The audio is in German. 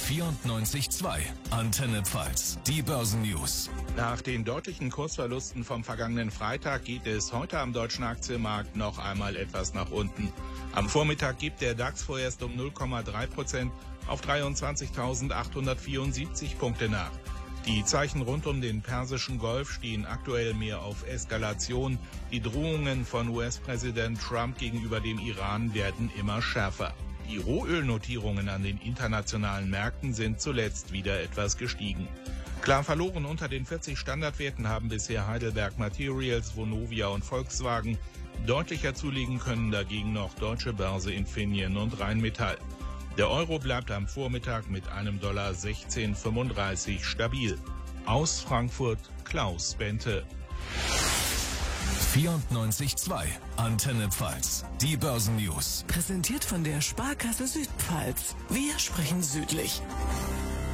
94.2 Antenne Pfalz, die Börsennews. Nach den deutlichen Kursverlusten vom vergangenen Freitag geht es heute am deutschen Aktienmarkt noch einmal etwas nach unten. Am Vormittag gibt der DAX vorerst um 0,3% auf 23.874 Punkte nach. Die Zeichen rund um den Persischen Golf stehen aktuell mehr auf Eskalation. Die Drohungen von US-Präsident Trump gegenüber dem Iran werden immer schärfer. Die Rohölnotierungen an den internationalen Märkten sind zuletzt wieder etwas gestiegen. Klar verloren unter den 40 Standardwerten haben bisher Heidelberg Materials, Vonovia und Volkswagen. Deutlicher zulegen können dagegen noch Deutsche Börse, Infineon und Rheinmetall. Der Euro bleibt am Vormittag mit einem Dollar 16,35 stabil. Aus Frankfurt Klaus Bente. 94.2 Antenne Pfalz, die Börsennews. Präsentiert von der Sparkasse Südpfalz. Wir sprechen südlich.